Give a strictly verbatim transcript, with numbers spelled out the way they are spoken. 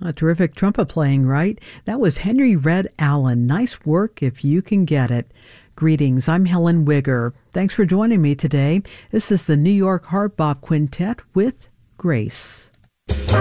A terrific trumpet playing, right? That was Henry Red Allen. Nice work if you can get it. Greetings, I'm Helen Wigger. Thanks for joining me today. This is the New York Harp Bop Quintet with Grace.